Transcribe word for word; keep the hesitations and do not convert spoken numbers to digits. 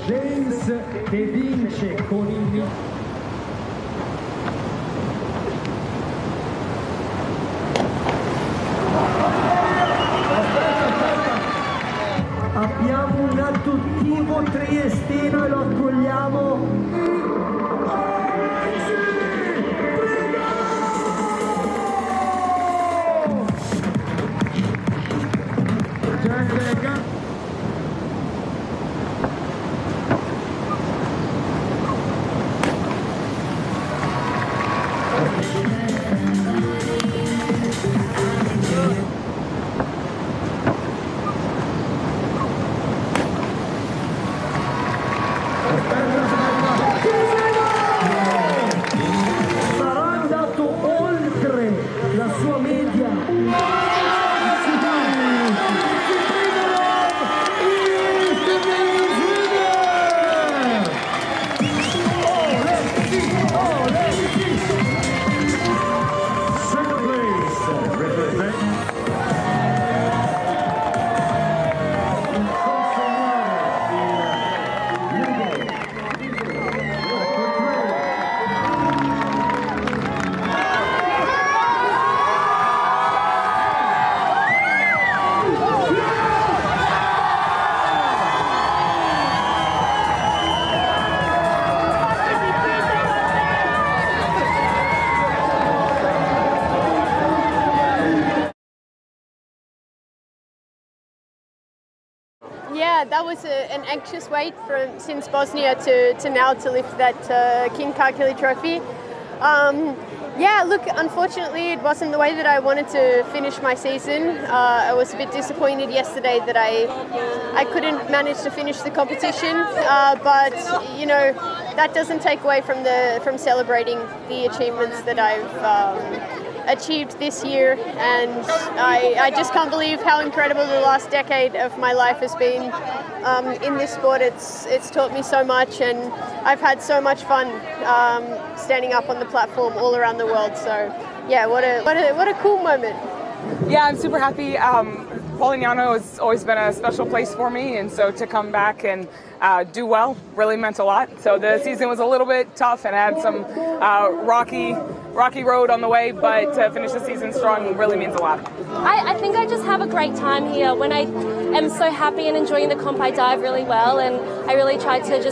James che vince con il abbiamo un adduttivo triestino e lo accogliamo. Sarà andato oltre la sua media. Yeah, that was a, an anxious wait from since Bosnia to, to now to lift that uh, King Karkili trophy. Um, yeah, look, unfortunately it wasn't the way that I wanted to finish my season. Uh, I was a bit disappointed yesterday that I I couldn't manage to finish the competition, uh, but you know that doesn't take away from the from celebrating the achievements that I've um, achieved this year, and I, I just can't believe how incredible the last decade of my life has been um, in this sport. It's it's taught me so much, and I've had so much fun um, standing up on the platform all around the world. So yeah, what a what a what a cool moment. Yeah, I'm super happy. Um, Polignano has always been a special place for me, and so to come back and uh, do well really meant a lot. So the season was a little bit tough and had some uh, rocky rocky road on the way, but to finish the season strong really means a lot. I, I think I just have a great time here. When I am so happy and enjoying the comp, I dive really well, and I really try to just